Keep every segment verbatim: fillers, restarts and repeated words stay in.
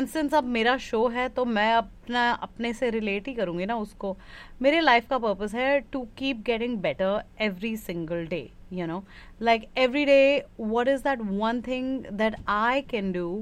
And since अब मेरा show है तो मैं अपना अपने से रिलेट ही करूंगी ना उसको. मेरे लाइफ का पर्पस है to keep getting better every single day, you know, like every day what is that one thing that I can do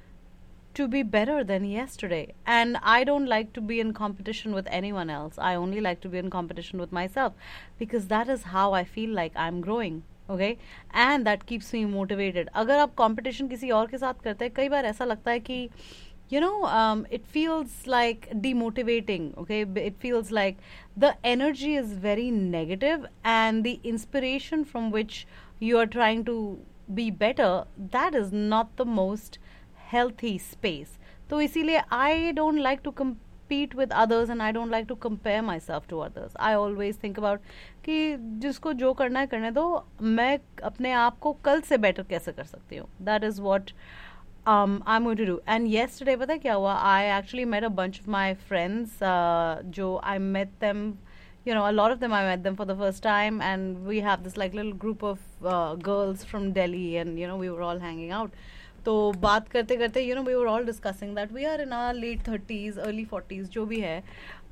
to be better than yesterday. And I don't like to be in competition with anyone else. I only like to be in competition with myself because that is how I feel like I'm growing. Okay, and that keeps me motivated. अगर आप competition किसी और के साथ करते हैं, कई बार ऐसा लगता है कि you know um, it feels like demotivating. Okay, it feels like the energy is very negative and the inspiration from which you are trying to be better, that is not the most healthy space. तो इसीलिए I don't like to compete with others and I don't like to compare myself to others. I always think about कि जिसको जो करना है करने दो, मैं अपने आप को कल से बेटर कैसे कर सकती हूँ. That is what um, I'm going to do. And yesterday पता है क्या हुआ? I actually met a bunch of my friends. Uh, जो I met them, you know, a lot of them I met them for the first time, and we have this like little group of uh, girls from Delhi, and you know we were all hanging out. तो बात करते करते you know we were all discussing that we are in hour late thirties early forties जो भी है,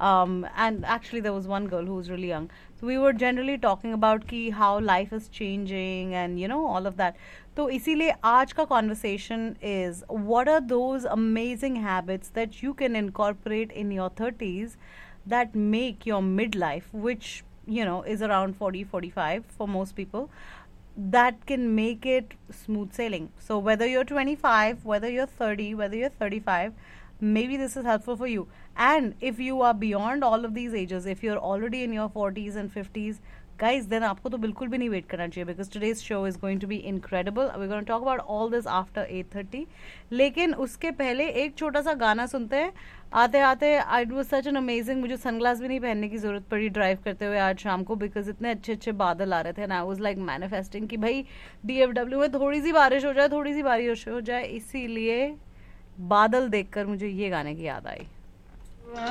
and actually there was one girl who was really young. So we were generally talking about कि how life is changing and you know all of that. तो इसीलिए आज का conversation is what are those amazing habits that you can incorporate in your thirties that make your midlife, which you know is around forty forty-five for most people, that can make it smooth sailing. So whether you're twenty-five, whether you're thirty, whether you're thirty-five, maybe this is helpful for you. And if you are beyond all of these ages, if you're already in your forties and fifties, guys, then आपको तो बिल्कुल भी नहीं wait करना चाहिए because today's show is going to be incredible. We're going to talk about all this after eight thirty. लेकिन उसके पहले एक छोटा सा गाना सुनते हैं. आते आते it was such an amazing, मुझे सनग्लास भी नहीं पहनने की जरूरत पड़ी ड्राइव करते हुए आज शाम को because इतने अच्छे अच्छे बादल आ रहे थे. and I was like manifesting कि भाई D F W में थोड़ी सी बारिश हो जाए, थोड़ी सी बारिश हो जाए. इसीलिए बादल देखकर मुझे ये गाने की याद आई.